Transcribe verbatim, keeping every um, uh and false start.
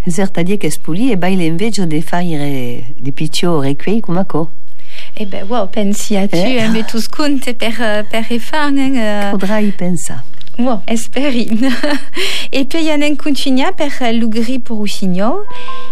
Certa die che spuli e baile invece di fare di piccio requei come co. Eh ben, wow, pensi a tu, Eh. eh, mais tous compte per, per rifare. Eh. Faudra y pensare. Wow, esperin. E poi il y a un continuia per l'ugri pour Roussigno.